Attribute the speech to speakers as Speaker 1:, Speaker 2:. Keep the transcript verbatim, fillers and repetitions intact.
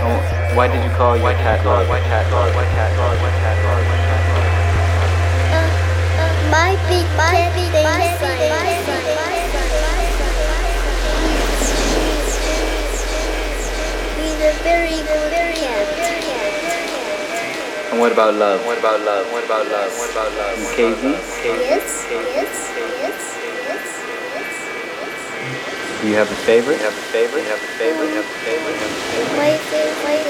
Speaker 1: Oh, why did you call your cat love? Why cat love? Why cat love? Why cat love? Why cat love?
Speaker 2: My big cat thinks he's a very good cat.
Speaker 1: And what about love? What about love? What about love? What about love? K Z?
Speaker 2: Yes, yes, yes, yes, yes.
Speaker 1: Do you have a favorite? You have a favorite? You have a favorite? You have a favorite? You have a favorite?
Speaker 2: My favorite.